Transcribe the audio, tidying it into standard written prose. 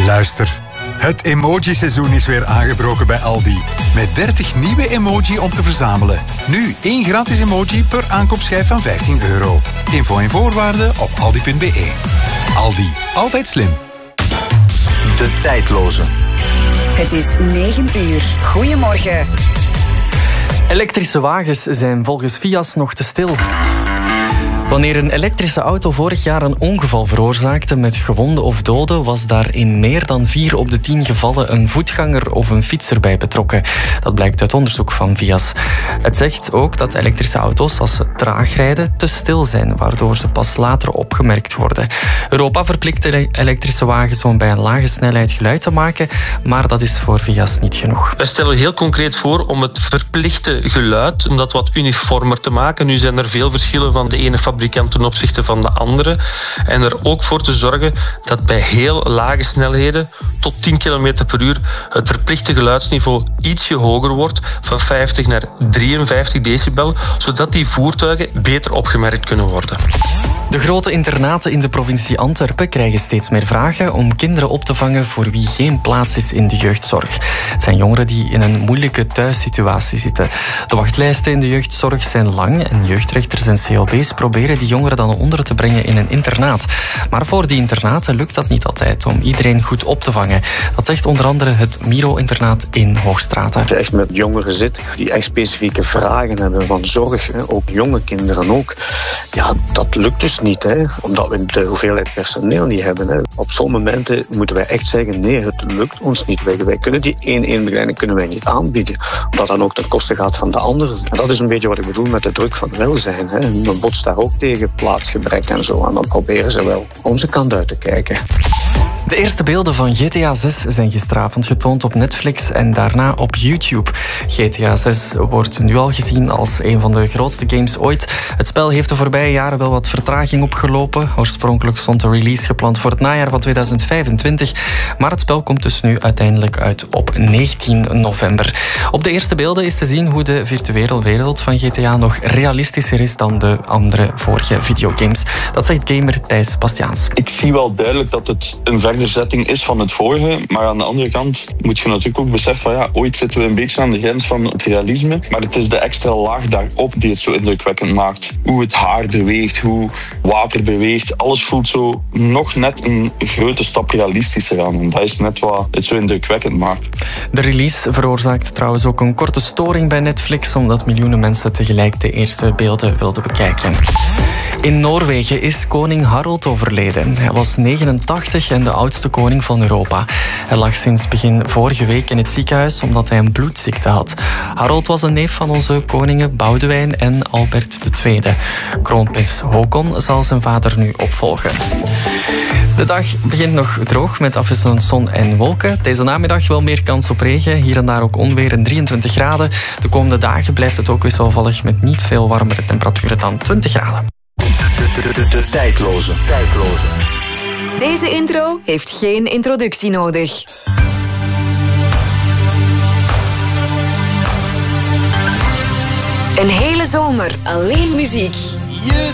Luister, het emoji-seizoen is weer aangebroken bij Aldi. Met 30 nieuwe emoji om te verzamelen. Nu 1 gratis emoji per aankoopschijf van €15. Info en voorwaarden op aldi.be. Aldi, altijd slim. De tijdloze. Het is 9 uur. Goedemorgen. Elektrische wagens zijn volgens Fias nog te stil. Wanneer een elektrische auto vorig jaar een ongeval veroorzaakte met gewonden of doden, was daar in meer dan 4 op de 10 gevallen een voetganger of een fietser bij betrokken. Dat blijkt uit onderzoek van Fias. Het zegt ook dat elektrische auto's, als ze traag rijden, te stil zijn, waardoor ze pas later opgemerkt worden. Europa verplicht elektrische wagens om bij een lage snelheid geluid te maken, maar dat is voor Fias niet genoeg. Wij stellen heel concreet voor om het verplichte geluid om dat wat uniformer te maken. Nu zijn er veel verschillen van de ene fabrikant ten opzichte van de andere. En er ook voor te zorgen dat bij heel lage snelheden, tot 10 km per uur, het verplichte geluidsniveau ietsje hoger wordt, van 50 naar 53 decibel, zodat die voertuigen beter opgemerkt kunnen worden. De grote internaten in de provincie Antwerpen krijgen steeds meer vragen om kinderen op te vangen voor wie geen plaats is in de jeugdzorg. Het zijn jongeren die in een moeilijke thuissituatie zitten. De wachtlijsten in de jeugdzorg zijn lang en jeugdrechters en COB's proberen die jongeren dan onder te brengen in een internaat. Maar voor die internaten lukt dat niet altijd om iedereen goed op te vangen. Dat zegt onder andere het Miro-internaat in Hoogstraten. Als je echt met jongeren zit die echt specifieke vragen hebben van zorg, ook jonge kinderen ook, ja, dat lukt dus niet, omdat we de hoeveelheid personeel niet hebben. Op sommige momenten moeten wij echt zeggen, nee, het lukt ons niet. Wij kunnen die 1-1-begeleiding kunnen wij niet aanbieden, omdat dan ook ten koste gaat van de anderen. En dat is een beetje wat ik bedoel met de druk van welzijn. Men botst daar ook tegen plaatsgebrek en zo. En dan proberen ze wel onze kant uit te kijken. De eerste beelden van GTA 6 zijn gisteravond getoond op Netflix en daarna op YouTube. GTA 6 wordt nu al gezien als een van de grootste games ooit. Het spel heeft de voorbije jaren wel wat vertraging opgelopen. Oorspronkelijk stond de release gepland voor het najaar van 2025. Maar het spel komt dus nu uiteindelijk uit op 19 november. Op de eerste beelden is te zien hoe de virtuele wereld van GTA nog realistischer is dan de andere vorige videogames. Dat zegt gamer Thijs Bastiaans. Ik zie wel duidelijk dat het een verderzetting is van het vorige, maar aan de andere kant moet je natuurlijk ook beseffen van ooit zitten we een beetje aan de grens van het realisme, maar het is de extra laag daarop die het zo indrukwekkend maakt. Hoe het haar beweegt, hoe water beweegt, alles voelt zo nog net een grote stap realistischer aan. En dat is net wat het zo indrukwekkend maakt. De release veroorzaakt trouwens ook een korte storing bij Netflix, omdat miljoenen mensen tegelijk de eerste beelden wilden bekijken. In Noorwegen is koning Harald overleden. Hij was 89 en de oudste koning van Europa. Hij lag sinds begin vorige week in het ziekenhuis omdat hij een bloedziekte had. Harald was een neef van onze koningen Boudewijn en Albert II. Kroonprins Håkon zal zijn vader nu opvolgen. De dag begint nog droog met afwisselend zon en wolken. Deze namiddag wel meer kans op regen. Hier en daar ook onweer en 23 graden. De komende dagen blijft het ook wisselvallig met niet veel warmere temperaturen dan 20 graden. De tijdloze. Deze intro heeft geen introductie nodig. Een hele zomer alleen muziek. Je